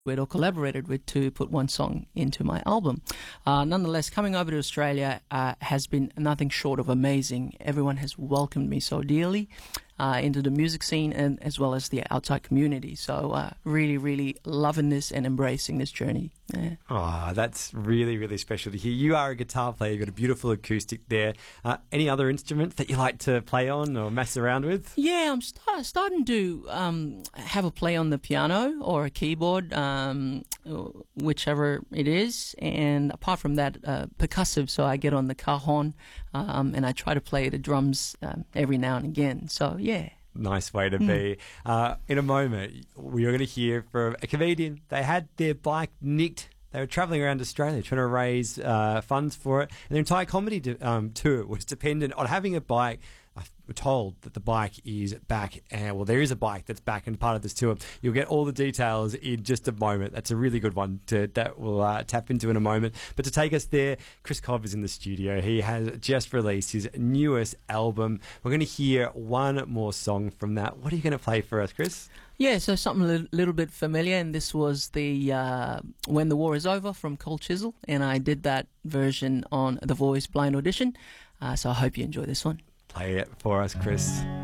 with or collaborated with to put one song into my album. Nonetheless, coming over to Australia has been nothing short of amazing. Everyone has welcomed me so dearly into the music scene and as well as the outside community. So really, really loving this and embracing this journey. Yeah. Oh, that's really, really special to hear. You are a guitar player. You've got a beautiful acoustic there. Any other instruments that you like to play on or mess around with? Yeah, I'm starting to have a play on the piano or a keyboard, whichever it is. And apart from that, percussive, so I get on the cajon and I try to play the drums every now and again. So, yeah. Nice way to be. In a moment, we are going to hear from a comedian. They had their bike nicked. They were travelling around Australia trying to raise funds for it. And their entire comedy tour was dependent on having a bike. We're told that the bike is back. Well, there is a bike that's back and part of this tour. You'll get all the details in just a moment. That's a really good one that we'll tap into in a moment. But to take us there, Chris Cobb is in the studio. He has just released his newest album. We're going to hear one more song from that. What are you going to play for us, Chris? Yeah, so something a little bit familiar, and this was the When the War Is Over from Cold Chisel, and I did that version on The Voice Blind Audition. So I hope you enjoy this one. Play it for us, Chris.